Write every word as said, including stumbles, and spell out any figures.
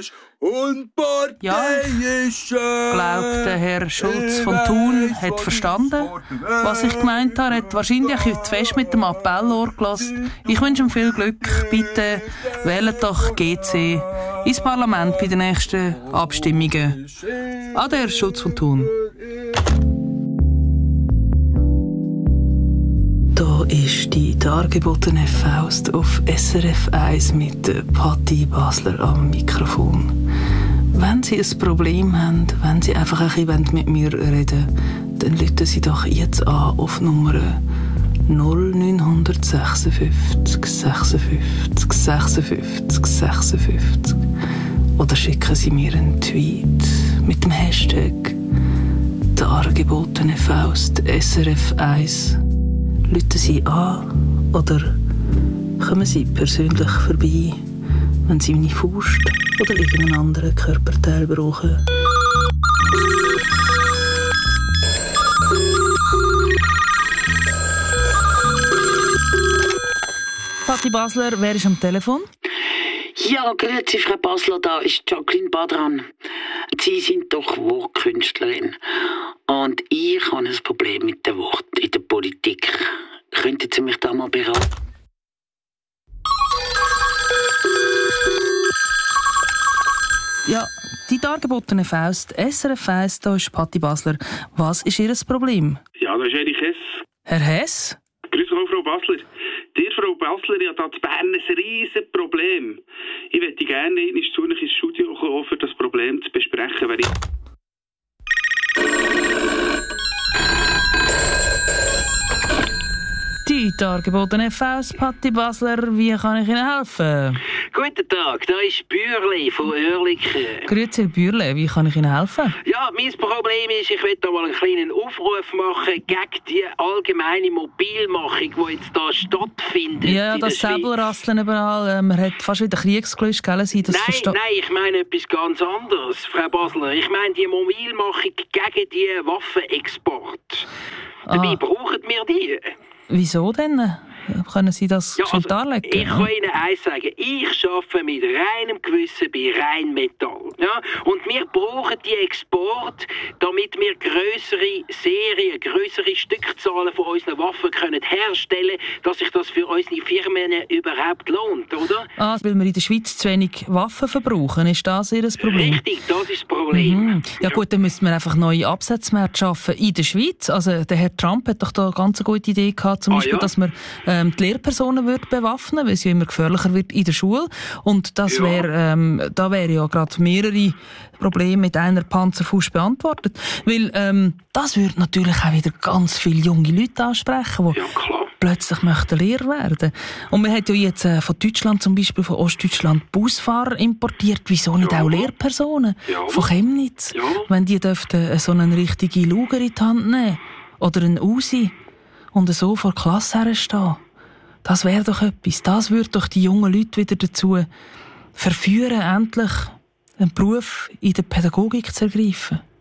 Ja, ich glaube, der Herr Schulz von Thun hat verstanden, was ich gemeint habe. Er hat wahrscheinlich zu fest mit dem Appellohr gelassen. Ich wünsche ihm viel Glück. Bitte wählt doch G C ins Parlament bei den nächsten Abstimmungen. Ade, Herr Schulz von Thun. Da ist die dargebotene Faust auf S R F eins mit Patti Basler am Mikrofon. Wenn Sie ein Problem haben, wenn Sie einfach ein bisschen mit mir reden wollen, dann rufen Sie doch jetzt an auf Nummer null neun sechsundfünfzig sechsundfünfzig sechsundfünfzig sechsundfünfzig oder schicken Sie mir einen Tweet mit dem Hashtag dargebotene Faust S R F eins. Rufen Sie an oder kommen Sie persönlich vorbei, wenn Sie meine Faust oder irgendeinen anderen Körperteil brauchen. Patti Basler, wer ist am Telefon? Ja, grüezi, Frau Basler, da ist Jacqueline Badran. Sie sind doch Wortkünstlerin. Und ich habe ein Problem mit den Worten in der Politik. Könnten Sie mich da mal beraten? Ja, die dargebotene Faust, S R F eins, da ist Patti Basler. Was ist Ihr Problem? Ja, das ist Erich Hess. Herr Hess? Grüß Gott, Frau Basler. Dir, Frau Basler, hat hier in Bern ein riesen Problem. Ich möchte gerne zu euch ins Studio kommen, um das Problem zu besprechen. Weil ich Die dargebotene Faust, Patti Basler, wie kann ich Ihnen helfen? Guten Tag, da ist Bürli von Oerlikon. Grüezi, Herr Bürle, wie kann ich Ihnen helfen? Ja, mein Problem ist, ich will da mal einen kleinen Aufruf machen gegen die allgemeine Mobilmachung, die jetzt da stattfindet. Ja, das Säbelrasseln überall. Man hat fast wieder Kriegsgelüste, gell? Sie das nein, versta- nein, ich meine etwas ganz anderes, Frau Basler. Ich meine die Mobilmachung gegen die Waffenexport. Dabei Ah. brauchen wir die. Wieso denn? Können Sie das Ja, schön also, darlegen? ich kann Ihnen eins sagen, ich arbeite mit reinem Gewissen bei Rheinmetall. Ja? Und wir brauchen die Export, damit wir grössere Serien, grössere Stückzahlen von unseren Waffen können herstellen können, dass sich das für unsere Firmen überhaupt lohnt, oder? Ah, weil wir in der Schweiz zu wenig Waffen verbrauchen, ist das Ihr Problem? Richtig, das ist das Problem. Mhm. Ja gut, dann müssten wir einfach neue Absatzmärkte schaffen in der Schweiz. Also der Herr Trump hat doch da eine ganz gute Idee gehabt, zum Ah, Beispiel, ja? dass man ähm, die Lehrpersonen wird bewaffnen, weil es ja immer gefährlicher wird in der Schule. Und das Ja. wäre, ähm, da wäre ja gerade mehrere Probleme mit einer Panzerfaust beantwortet. Weil ähm, das würde natürlich auch wieder ganz viele junge Leute ansprechen, die Ja, klar. plötzlich möchten Lehrer werden. Und man hat ja jetzt äh, von Deutschland, zum Beispiel von Ostdeutschland, Busfahrer importiert. Wieso nicht Ja. auch Lehrpersonen? Ja. Von Chemnitz. Ja. Wenn die dürften äh, so einen richtigen Luger in die Hand nehmen. Oder einen Uzi. Und so vor der Klasse herstehen. Das wäre doch etwas. Das würde doch die jungen Leute wieder dazu verführen, endlich einen Beruf in der Pädagogik zu ergreifen.